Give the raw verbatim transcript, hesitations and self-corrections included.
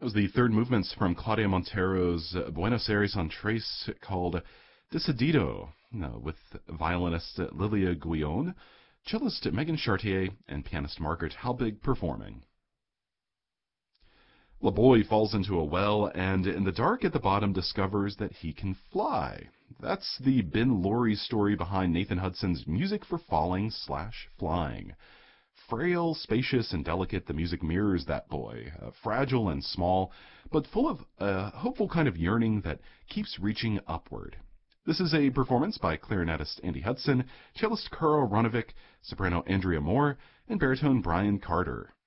That was the third movements from Claudia Montero's Buenos Aires on Trace called Decidido, uh, with violinist Lilia Guillon, cellist Megan Chartier, and pianist Margaret Halbig performing. LeBoy falls into a well and, in the dark at the bottom, discovers that he can fly. That's the Ben Laurie story behind Nathan Hudson's Music for Falling slash Flying. Frail, spacious, and delicate, the music mirrors that boy, uh, fragile and small, but full of a hopeful kind of yearning that keeps reaching upward. This is a performance by clarinetist Andy Hudson, cellist Carl Ronovic, soprano Andrea Moore, and baritone Brian Carter.